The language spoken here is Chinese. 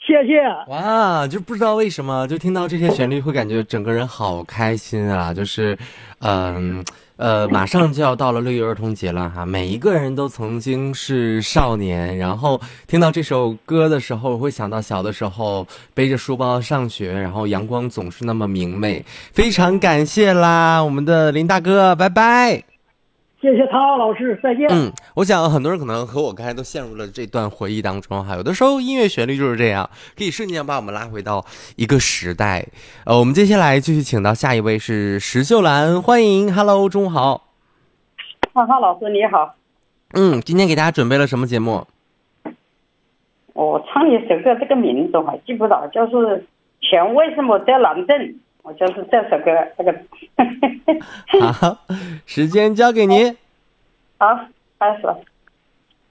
谢谢。 哇，就不知道为什么，就听到这些旋律会感觉整个人好开心啊！就是，马上就要到了6月儿童节了哈，每一个人都曾经是少年，然后听到这首歌的时候，会想到小的时候背着书包上学，然后阳光总是那么明媚。非常感谢啦，我们的林大哥，拜拜。 谢谢唐老师，再见。 我想很多人可能和我刚才都陷入了这段回忆当中哈。有的时候音乐旋律就是这样，可以瞬间把我们拉回到一个时代。我们接下来继续请到下一位是石秀兰，欢迎 ，Hello， 中午好。 浩老师你好。 今天给大家准备了什么节目？ 我唱一首歌，这个名字我还记不到，就是钱为什么在南镇，我就是这首歌这个。 好，时间交给您。 好，开始了。